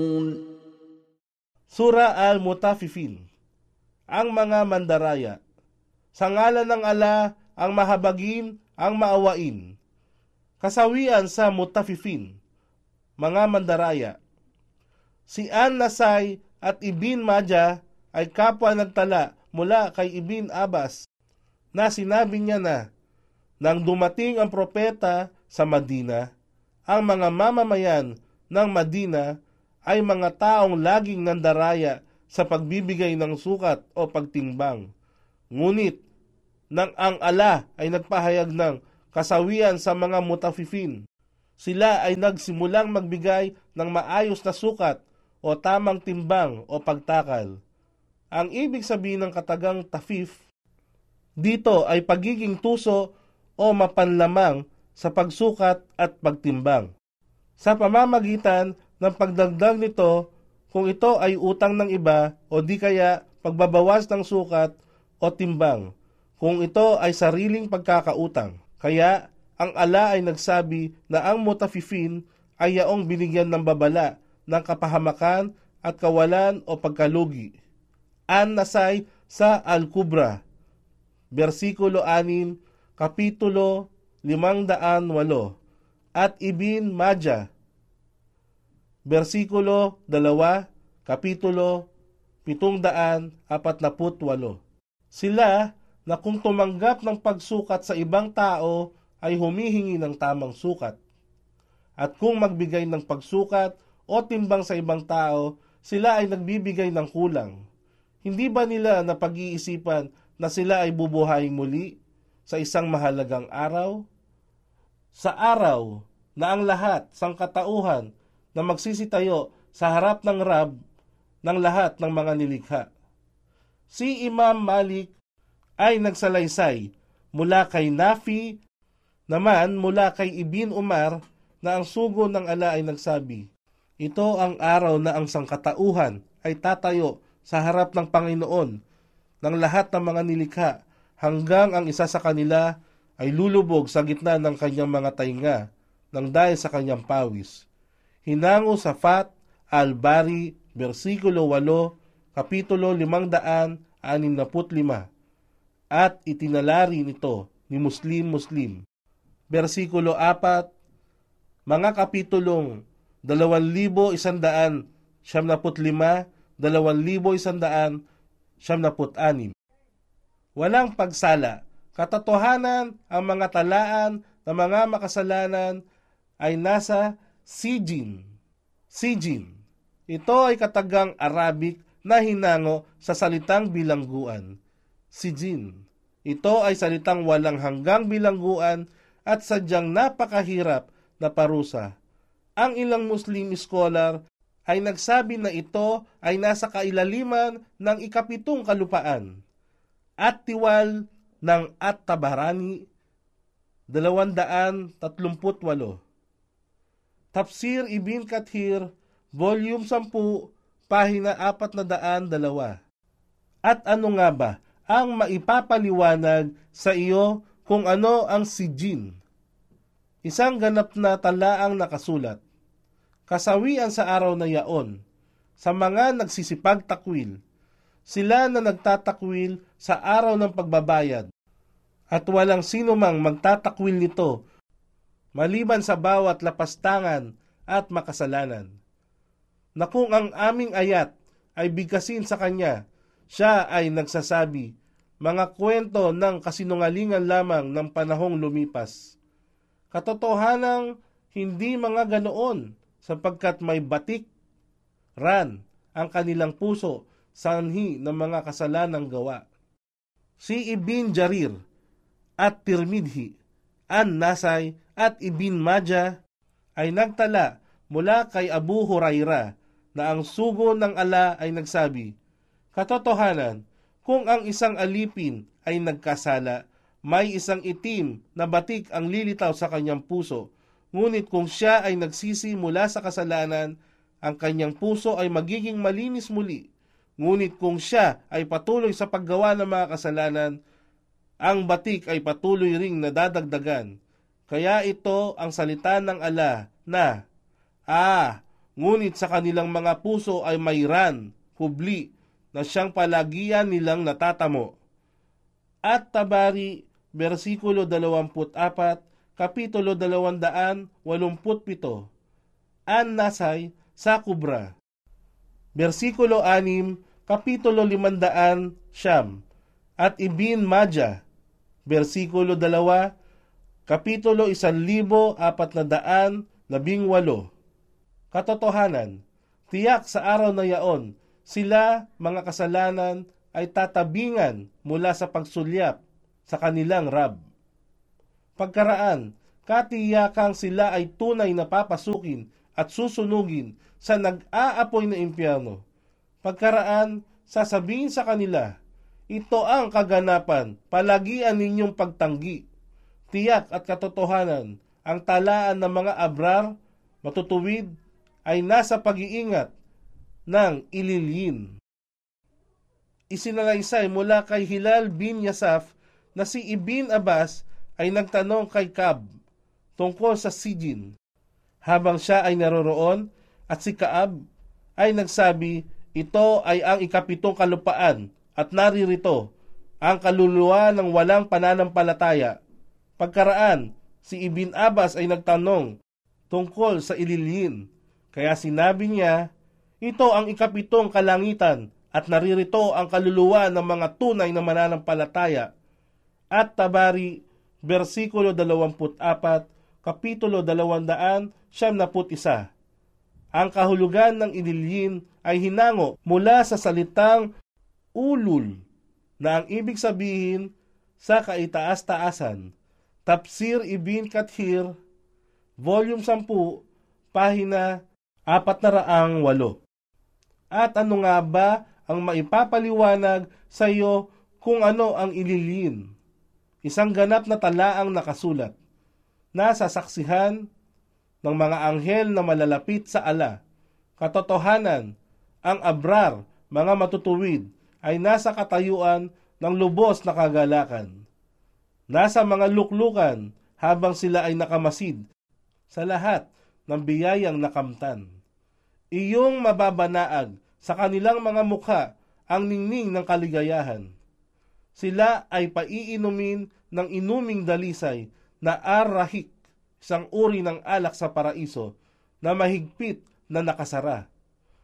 Sura al-Mutaffifin. Ang mga mandaraya. Sa ngalan ng ala, ang mahabagin, ang maawain. Kasawian sa Mutaffifin. Mga mandaraya. Si An-Nasay at Ibn Majah ay kapwa nagtala mula kay Ibn Abbas na sinabi niya na nang dumating ang propeta sa Madina, ang mga mamamayan ng Madina ay mga taong laging nandaraya sa pagbibigay ng sukat o pagtimbang. Ngunit, nang ang ala ay nagpahayag ng kasawian sa mga mutaffifin, sila ay nagsimulang magbigay ng maayos na sukat o tamang timbang o pagtakal. Ang ibig sabihin ng katagang tafif dito ay pagiging tuso o mapanlamang sa pagsukat at pagtimbang. Sa pamamagitan ng pagdagdag nito, kung ito ay utang ng iba o di kaya pagbabawas ng sukat o timbang, kung ito ay sariling pagkakautang. Kaya ang ala ay nagsabi na ang mutaffifin ay yaong binigyan ng babala ng kapahamakan at kawalan o pagkalugi. An-Nasay sa Al-Kubra, versikulo 6, kapitulo 508, at Ibn Majah, versikulo 2, kapitulo 748. Sila na kung tumanggap ng pagsukat sa ibang tao ay humihingi ng tamang sukat. At kung magbigay ng pagsukat o timbang sa ibang tao, sila ay nagbibigay ng kulang. Hindi ba nila napag-iisipan na sila ay bubuhayin muli sa isang mahalagang araw? Sa araw na ang lahat sangkatauhan na magsisitayo sa harap ng Rab ng lahat ng mga nilikha. Si Imam Malik ay nagsalaysay mula kay Nafi, naman mula kay Ibn Umar na ang sugo ng ala ay nagsabi, ito ang araw na ang sangkatauhan ay tatayo sa harap ng Panginoon ng lahat ng mga nilikha hanggang ang isa sa kanila ay lulubog sa gitna ng kanyang mga tainga nang dahil sa kanyang pawis. Hinango sa Fat al-Bari, versikulo 8, kapitulo 565, at itinalari nito ni Muslim, versikulo 4, mga kapitulong 2,175, 2,176. Walang pagsala, katotohanan ang mga talaan ng mga makasalanan ay nasa Sijin. Sijin. Ito ay katagang Arabic na hinango sa salitang bilangguan. Sijin. Ito ay salitang walang hanggang bilangguan at sadyang napakahirap na parusa. Ang ilang Muslim scholar ay nagsabi na ito ay nasa kailaliman ng 7 kalupaan. At tiwal ng At-Tabarani, 238. Tafsir Ibn Kathir, volume 10, pahina 402. At ano nga ba ang maipapaliwanag sa iyo kung ano ang Sijin? Isang ganap na talaang nakasulat. Kasawian sa araw na yaon, sa mga nagsisipagtakwil, sila na nagtatakwil sa araw ng pagbabayad, at walang sino mang magtatakwil nito, maliban sa bawat lapastangan at makasalanan. Na kung ang aming ayat ay bigkasin sa kanya, siya ay nagsasabi, mga kwento ng kasinungalingan lamang ng panahong lumipas. Katotohanang hindi mga ganoon, sapagkat may batik, ran, ang kanilang puso, sanhi ng mga kasalanang gawa. Si Ibn Jarir at Tirmidhi, An-Nasay at Ibn Majah ay nagtala mula kay Abu Huraira na ang sugo ng ala ay nagsabi, katotohanan, kung ang isang alipin ay nagkasala, may isang itim na batik ang lilitaw sa kanyang puso. Ngunit kung siya ay nagsisi mula sa kasalanan, ang kanyang puso ay magiging malinis muli. Ngunit kung siya ay patuloy sa paggawa ng mga kasalanan, ang batik ay patuloy ring nadadagdagan. Kaya ito ang salita ng ala na, ngunit sa kanilang mga puso ay mayran, hubli, na siyang palagian nilang natatamo. At Tabari, versikulo 24, kapitulo 287, An Nasay sa Kubra. Versikulo 6, kapitulo 500, Siyam, at Ibn Majah, versikulo 2, kapitulo 1418. Katotohanan, tiyak sa araw na yaon, sila, mga kasalanan, ay tatabingan mula sa pagsulyap sa kanilang Rab. Pagkaraan, katiyakang sila ay tunay na papasukin at susunugin sa nag-aapoy na impyerno. Pagkaraan, sasabihin sa kanila, ito ang kaganapan, palagian ninyong pagtanggi. Tiyak at katotohanan, ang talaan ng mga abrar, matutuwid, ay nasa pag-iingat ng ililin. Isinalaysay mula kay Hilal bin Yasaf na si Ibn Abbas ay nagtanong kay Ka'b tungkol sa Sijin habang siya ay naroroon, at si Ka'b ay nagsabi, ito ay ang ikapitong kalupaan at naririto ang kaluluwa ng walang pananampalataya. Pagkaraan, si Ibn Abbas ay nagtanong tungkol sa ililin, kaya sinabi niya, ito ang ikapitong kalangitan at naririto ang kaluluwa ng mga tunay na mananampalataya. At Tabari, versikulo 24, kapitulo 271, ang kahulugan ng ililin ay hinango mula sa salitang ulul na ang ibig sabihin sa kaitaas-taasan. Tafsir Ibn Kathir, volume 10, pahina 408. At ano nga ba ang maipapaliwanag sa iyo kung ano ang ililin? Isang ganap na talaang nakasulat na sasaksihan ng mga anghel na malalapit sa ala. Katotohanan, ang abrar, mga matutuwid, ay nasa katayuan ng lubos na kagalakan. Nasa mga luklukan habang sila ay nakamasid sa lahat ng biyayang nakamtan. Iyong mababanaag sa kanilang mga mukha ang ningning ng kaligayahan. Sila ay paiinumin ng inuming dalisay na ar-rahik, isang uri ng alak sa paraiso na mahigpit na nakasara,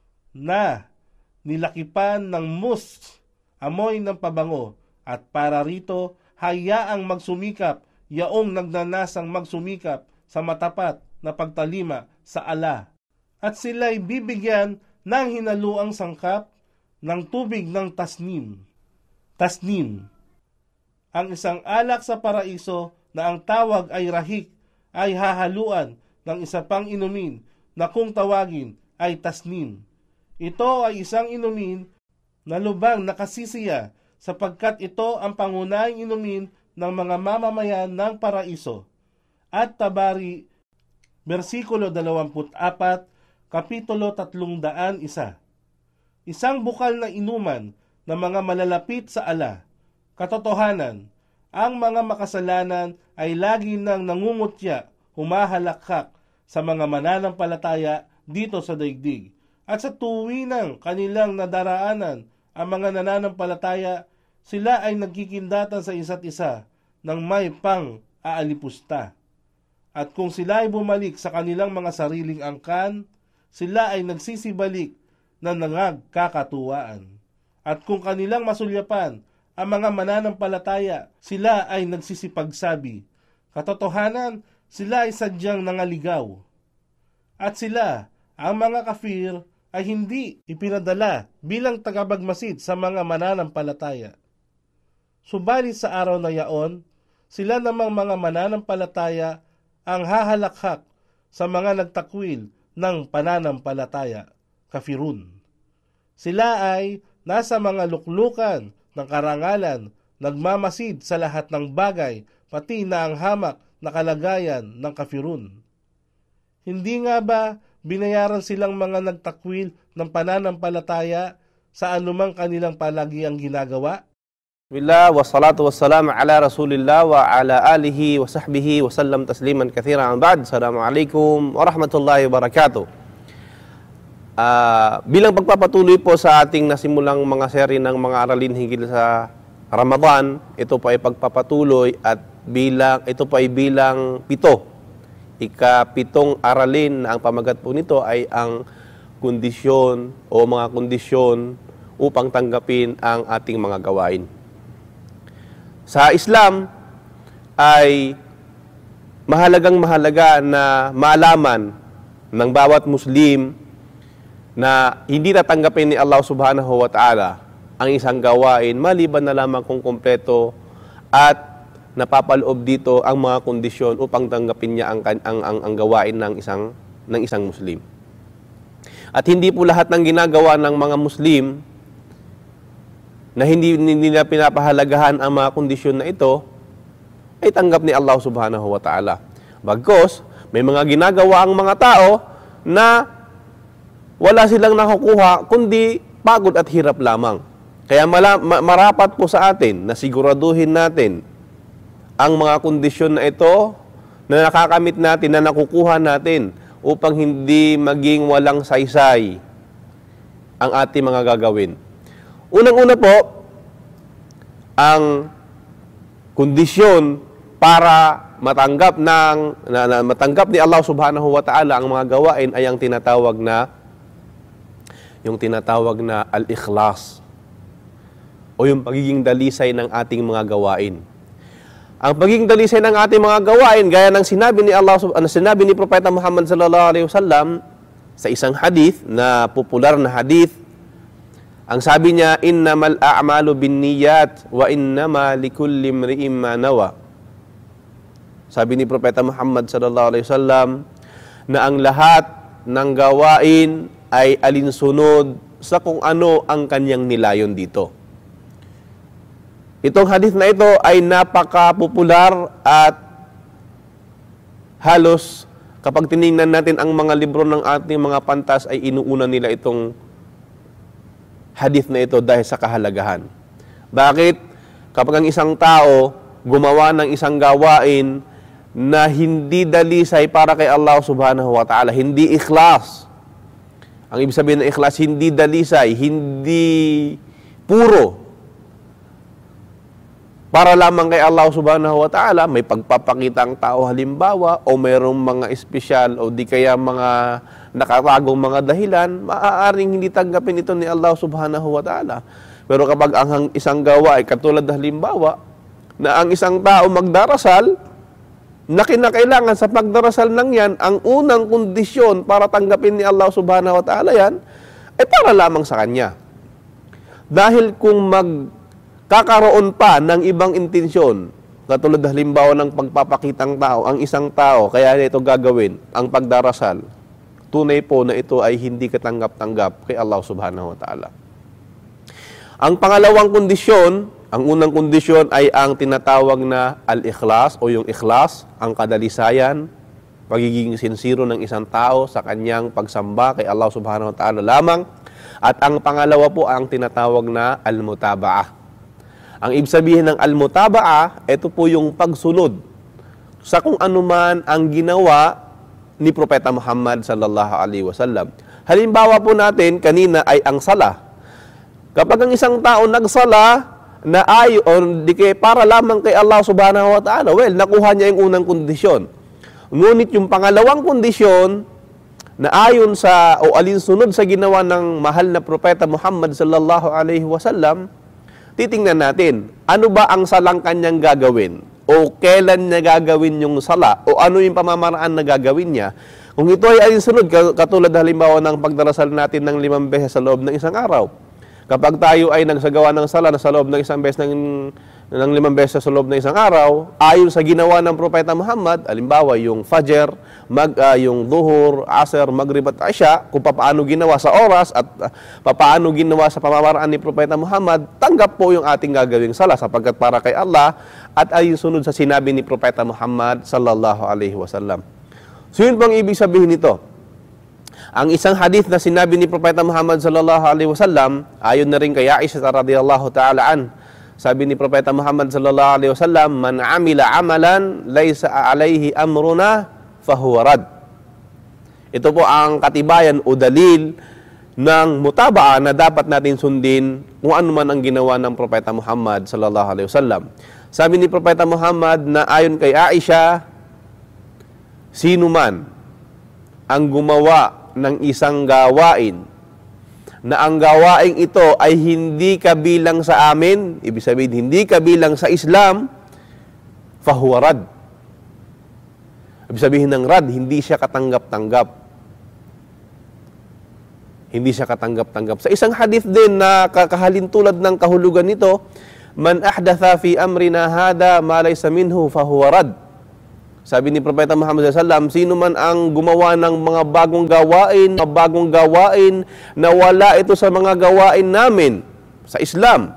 na nilakipan ng musk, amoy ng pabango, at para rito hayaang magsumikap yaong nagnanasang magsumikap sa matapat na pagtalima sa ala. At sila'y bibigyan ng hinaluang sangkap ng tubig ng tasnim. Tasnim, ang isang alak sa paraiso na ang tawag ay rahik, ay hahaluan ng isa pang inumin na kung tawagin ay tasnim. Ito ay isang inumin na lubang nakasisiya sapagkat ito ang pangunahing inumin ng mga mamamayan ng paraiso. At Tabari, versikulo 24, kapitulo 301. Isang bukal na inuman ng mga malalapit sa ala. Katotohanan, ang mga makasalanan ay lagi nang nangungutya, humahalakhak sa mga mananampalataya dito sa daigdig. At sa tuwinang kanilang nadaraanan ang mga nananampalataya, sila ay nagkikindatan sa isa't isa ng may pang-aalipusta. At kung sila ay bumalik sa kanilang mga sariling angkan, sila ay nagsisibalik na nangagkakatuwaan. At kung kanilang masulyapan ang mga mananampalataya, sila ay nagsisipagsabi. Katotohanan, sila ay sadyang nangaligaw. At sila, ang mga kafir, ay hindi ipinadala bilang tagapagmasid sa mga mananampalataya. Subalit sa araw na yaon, sila namang mga mananampalataya ang hahalakhak sa mga nagtakwil ng pananampalataya, kafirun. Sila ay nasa mga luklukan ng karangalan, nagmamasid sa lahat ng bagay, pati na ang hamak na kalagayan ng kafirun. Hindi nga ba binayaran silang mga nagtakwil ng pananampalataya sa anumang kanilang palagiang ginagawa? Bismillah, wassalatu wassalamu ala rasulillah wa ala alihi wa sahbihi wa sallam tasliman kathira. Ba'd, assalamualaikum warahmatullahi wabarakatuh. bilang pagpapatuloy po sa ating nasimulang mga seri ng mga aralin hinggil sa Ramadan, ito po ay pagpapatuloy at ito po ay bilang 7. Ika-7 aralin na ang pamagat po nito ay ang kondisyon o mga kondisyon upang tanggapin ang ating mga gawain. Sa Islam ay mahalaga na malaman ng bawat Muslim na hindi tatanggapin ni Allah subhanahu wa ta'ala ang isang gawain maliban na lamang kung kompleto at napapaloob dito ang mga kondisyon upang tanggapin niya ang gawain ng isang Muslim. At hindi po lahat ng ginagawa ng mga Muslim na hindi nila pinapahalagahan ang mga kondisyon na ito ay tanggap ni Allah subhanahu wa ta'ala. Bagkus, may mga ginagawa ang mga tao na wala silang nakukuha kundi pagod at hirap lamang. Kaya marapat po sa atin na siguraduhin natin ang mga kondisyon na ito na nakakamit natin, na nakukuha natin upang hindi maging walang saysay ang ating mga gagawin. Unang-una po, ang kondisyon para matanggap ni Allah subhanahu wa ta'ala ang mga gawain ay ang tinatawag na al-ikhlas o yung pagiging dalisay ng ating mga gawain. Ang pagiging dalisay ng ating mga gawain, gaya ng sinabi ni Propeta Muhammad sallallahu alaihi wasallam sa isang hadith na popular na hadith, ang sabi niya, innamal a'malu binniyat wa innama likulli imri'in ma nawa. Sabi ni Propeta Muhammad sallallahu alaihi wasallam na ang lahat ng gawain ay alinsunod sa kung ano ang kanyang nilayon dito. Itong hadith na ito ay napaka-popular at halos kapag tinignan natin ang mga libro ng ating mga pantas ay inuuna nila itong hadith na ito dahil sa kahalagahan. Bakit? Kapag ang isang tao gumawa ng isang gawain na hindi dalisay para kay Allah subhanahu wa ta'ala, hindi ikhlas. Ang ibig sabihin ng ikhlas, hindi dalisay, hindi puro. Para lamang kay Allah subhanahu wa ta'ala, may pagpapakita ang tao halimbawa o mayroong mga espesyal o di kaya mga nakatagong mga dahilan, maaaring hindi tanggapin ito ni Allah subhanahu wa ta'ala. Pero kapag ang isang gawa ay katulad halimbawa, na ang isang tao magdarasal, na kinakailangan sa pagdarasal ng yan, ang unang kondisyon para tanggapin ni Allah subhanahu wa ta'ala yan, ay para lamang sa Kanya. Dahil kung magkakaroon pa ng ibang intensyon, katulad halimbawa ng pagpapakitang tao, ang isang tao, kaya ito gagawin, ang pagdarasal, tunay po na ito ay hindi katanggap-tanggap kay Allah subhanahu wa ta'ala. Ang pangalawang kondisyon, ang unang kondisyon ay ang tinatawag na al-ikhlas o yung ikhlas, ang kadalisayan, pagiging sincero ng isang tao sa kanyang pagsamba kay Allah subhanahu wa ta'ala lamang. At ang pangalawa po ang tinatawag na al-mutaba'ah. Ang ibig sabihin ng al-mutaba'ah, ito po yung pagsunod sa kung anuman ang ginawa ni Propeta Muhammad sallallahu alaihi wasallam. Halimbawa po natin kanina ay ang sala. Kapag ang isang tao nagsala na para lamang kay Allah subhanahu wa ta'ala, well, nakuha niya yung unang kondisyon. Ngunit yung pangalawang kondisyon na ayon sa o alinsunod sa ginawa ng mahal na Propeta Muhammad sallallahu alaihi wasallam, titingnan natin, ano ba ang salang kanyang gagawin? O kailan niya gagawin yung sala? O ano yung pamamaraan na gagawin niya? Kung ito ay alinsunod, katulad halimbawa ng pagdarasal natin ng 5 beses sa loob ng isang araw. Kapag tayo ay nagsagawa ng sala na sa loob ng isang beses ng 5 beses sa loob ng isang araw, ayon sa ginawa ng Propeta Muhammad, halimbawa yung Fajr, yung Duhur, Asr, Maghrib at Isha, kung paano ginawa sa oras at paano ginawa sa pamamaraan ni Propeta Muhammad, tanggap po yung ating gagawing sala sapagkat para kay Allah at ayon sunod sa sinabi ni Propeta Muhammad sallallahu alaihi wasallam. So yun pang ibig sabihin nito. Ang isang hadith na sinabi ni Propeta Muhammad sallallahu alaihi wasallam, ayon na rin kay Aisha radhiyallahu ta'ala an, sabi ni Propeta Muhammad sallallahu alaihi wasallam, man amila amalan laysa alaihi amruna fahuwa rad. Ito po ang katibayan o dalil ng mutabaa na dapat natin sundin kung ano man ang ginawa ng Propeta Muhammad sallallahu alaihi wasallam. Sabi ni Propeta Muhammad na ayon kay Aisha, sino man ang gumawa ng isang gawain na ang gawain ito ay hindi kabilang sa amin, ibig sabihin hindi kabilang sa Islam, fahuwa rad. Ibig sabihin ng rad, hindi siya katanggap-tanggap. Hindi siya katanggap-tanggap. Sa isang hadith din na kakahalintulad ng kahulugan nito, man ahdatha fi amrina hada ma laysa minhu fahuwa rad. Sabi ni Propeta Muhammad sallallahu alaihi wasallam, sino man ang gumawa ng mga bagong gawain na wala ito sa mga gawain namin sa Islam,